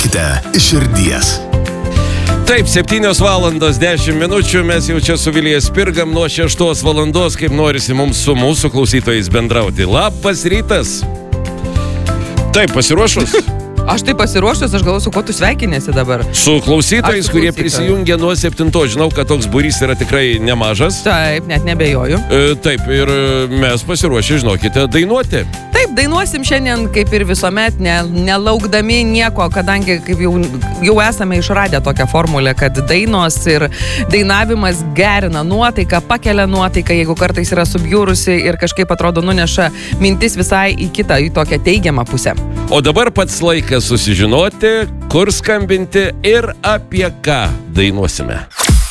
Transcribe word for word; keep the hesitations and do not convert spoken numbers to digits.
dainuokite iš širdies. Taip, septynios valandos dešimt minučių, mes jau čia su Vilija Spirgam nuo šeštos valandos, kaip norisi mums su mūsų klausytojais bendrauti. Labas rytas. Taip, pasiruošus? Aš tai pasiruošęs, aš galvoju, su kuo tu sveikinėsi dabar. Su klausytojais, su kurie klausytojais. prisijungia nuo septintos. Žinau, kad toks būrys yra tikrai nemažas. Taip, net nebejoju. E, taip, ir mes pasiruošę, žinokite, dainuoti. Taip, dainuosim šiandien kaip ir visuomet, ne, nelaukdami nieko, kadangi kaip jau, jau esame išradę tokią formulę, kad dainos ir dainavimas gerina nuotaiką, pakelia nuotaiką, jeigu kartais yra subjūrusi ir kažkaip atrodo nuneša mintis visai į kitą, į tokią teigiamą pusę. O dabar pats laikas susižinoti, kur skambinti ir apie ką dainuosime.